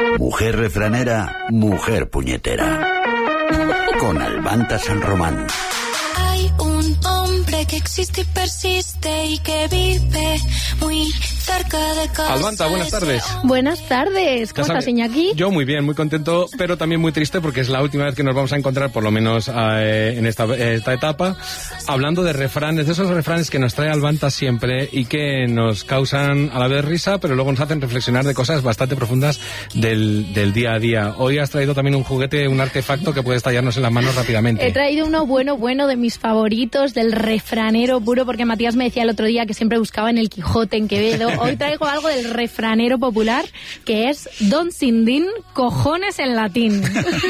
Mujer refranera, mujer puñetera. Con Albanta San Román. Hay un hombre que existe y persiste y que vive muy cerca de casa. Albanta, buenas tardes. Buenas tardes, ¿cómo estás, Iñaki? Yo muy bien, muy contento, pero también muy triste porque es la última vez que nos vamos a encontrar, por lo menos en esta etapa, hablando de refranes, de esos refranes que nos trae Albanta siempre y que nos causan a la vez risa, pero luego nos hacen reflexionar de cosas bastante profundas del día a día. Hoy has traído también un juguete, un artefacto que puede estallarnos en las manos rápidamente. He traído uno bueno de mis favoritos, del refranero puro, porque Matías me decía el otro día que siempre buscaba en el Quijote, en Quevedo. Hoy traigo algo del refranero popular, que es Don Sindín, cojones en latín.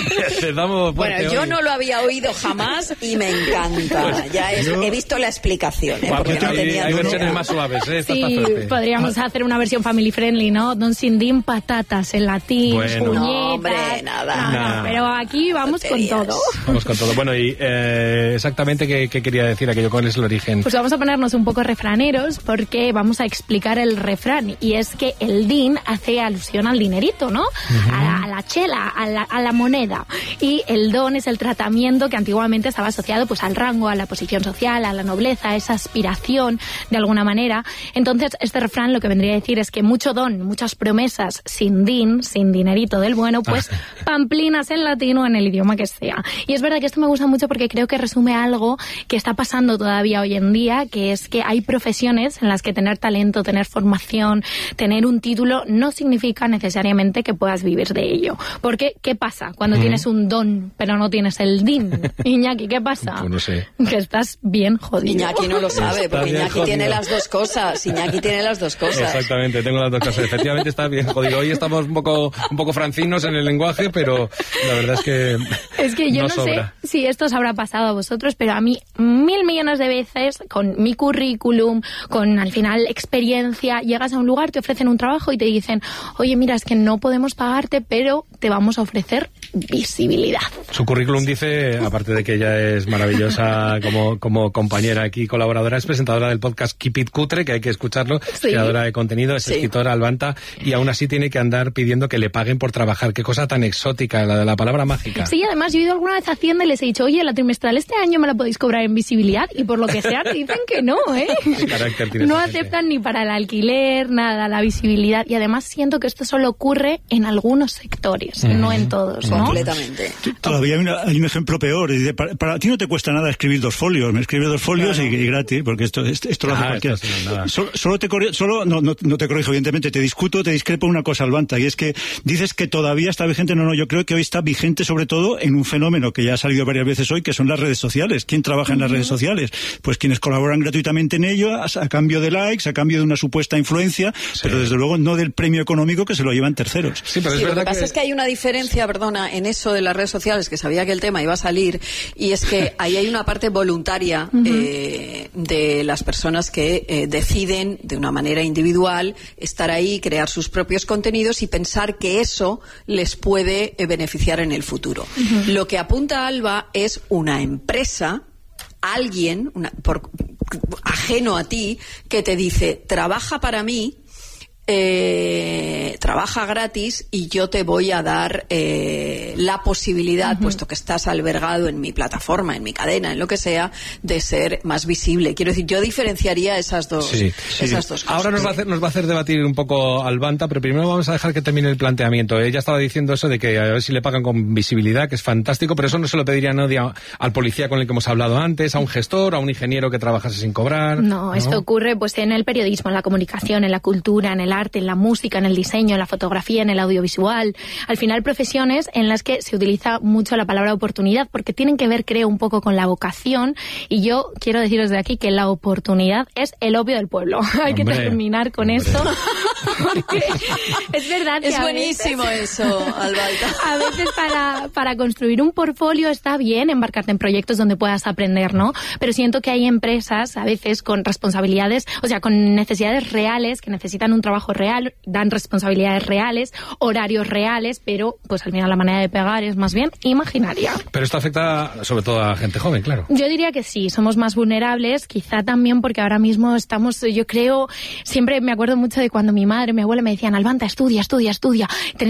Bueno, yo no lo había oído jamás y me encanta. He visto la explicación. Porque hay versiones más suaves. Sí, podríamos hacer una versión family friendly, ¿no? Don Sindín, patatas en latín, puñetas. No, hombre, nada. No, pero aquí vamos con todo. Vamos con todo. Bueno, y exactamente qué quería decir aquello, ¿cuál es el origen? Pues vamos a ponernos un poco refraneros porque vamos a explicar el refrán, y es que el din hace alusión al dinerito, ¿no? Uh-huh. A la chela, a la moneda, y el don es el tratamiento que antiguamente estaba asociado pues al rango, a la posición social, a la nobleza, a esa aspiración de alguna manera. Entonces este refrán lo que vendría a decir es que mucho don, muchas promesas sin din, sin dinerito del bueno, pues pamplinas en latín o en el idioma que sea. Y es verdad que esto me gusta mucho porque creo que resume algo que está pasando todavía hoy en día, que es que hay profesiones en las que tener talento, tener formación, tener un título no significa necesariamente que puedas vivir de ello. Porque, ¿qué pasa cuando tienes un don pero no tienes el din? Iñaki, ¿qué pasa? Pues no sé. Que estás bien jodido. Iñaki no lo sabe, porque Iñaki tiene las dos cosas. Exactamente, tengo las dos cosas. Efectivamente estás bien jodido. Hoy estamos un poco francinos en el lenguaje, pero la verdad es que es que yo no sé si esto os habrá pasado a vosotros, pero a mí 1.000 millones de veces, con mi currículum, con al final experiencia, llegas a un lugar, te ofrecen un trabajo y te dicen, oye, mira, es que no podemos pagarte, pero te vamos a ofrecer visibilidad. Su currículum dice, aparte de que ella es maravillosa como compañera aquí, colaboradora, es presentadora del podcast Keep It Cutre, que hay que escucharlo, creadora de contenido, es escritora, Albanta, y aún así tiene que andar pidiendo que le paguen por trabajar. Qué cosa tan exótica, la palabra mágica. Sí, además yo he ido alguna vez a Hacienda y les he dicho, oye, la trimestral este año me la podéis cobrar en visibilidad, y por lo que sea te dicen que no, ¿eh? ¿Qué carácter tiene no aceptan ni para el alquiler, nada, la visibilidad, y además siento que esto solo ocurre en algunos sectores, no en todos, ¿no? Completamente. Todavía hay un ejemplo peor. Dice, para ti no te cuesta nada escribir 2 folios. Me escribe 2 folios y gratis, porque esto lo hace cualquiera. No te corrijo, evidentemente. Te discrepo una cosa, Albanta, y es que dices que todavía está vigente. No, yo creo que hoy está vigente sobre todo en un fenómeno que ya ha salido varias veces hoy, que son las redes sociales. ¿Quién trabaja en las redes sociales? Pues quienes colaboran gratuitamente en ello, a cambio de likes, a cambio de una supuesta influencia, pero desde luego no del premio económico que se lo llevan terceros. Sí, pero lo que pasa es que hay una diferencia, en eso de las redes sociales, que sabía que el tema iba a salir, y es que ahí hay una parte voluntaria de las personas que deciden de una manera individual estar ahí, crear sus propios contenidos y pensar que eso les puede beneficiar en el futuro. Lo que apunta Alba es una empresa, alguien ajeno a ti, que te dice, trabaja para mí, trabaja gratis y yo te voy a dar la posibilidad, puesto que estás albergado en mi plataforma, en mi cadena, en lo que sea, de ser más visible. Quiero decir, yo diferenciaría esas dos cosas. Ahora nos va a hacer debatir un poco Albanta, pero primero vamos a dejar que termine el planteamiento. Ella estaba diciendo eso de que a ver si le pagan con visibilidad, que es fantástico, pero eso no se lo pediría nadie al policía con el que hemos hablado antes, a un gestor, a un ingeniero que trabajase sin cobrar. No, esto ocurre pues en el periodismo, en la comunicación, en la cultura, en el arte, en la música, en el diseño, en la fotografía, en el audiovisual. Al final, profesiones en las que se utiliza mucho la palabra oportunidad, porque tienen que ver, creo, un poco con la vocación, y yo quiero deciros de aquí que la oportunidad es el opio del pueblo. Hay que terminar con esto, porque es verdad que es buenísimo eso, Albalta. A veces para construir un portfolio está bien embarcarte en proyectos donde puedas aprender, ¿no? Pero siento que hay empresas, a veces, con responsabilidades, o sea, con necesidades reales, que necesitan un trabajo real, dan responsabilidades reales, horarios reales, pero pues al final la manera de pegar es más bien imaginaria. Pero esto afecta sobre todo a gente joven, claro. Yo diría que sí, somos más vulnerables, quizá también porque ahora mismo estamos, yo creo, siempre me acuerdo mucho de cuando mi madre, mi abuela me decían, Albanta, estudia.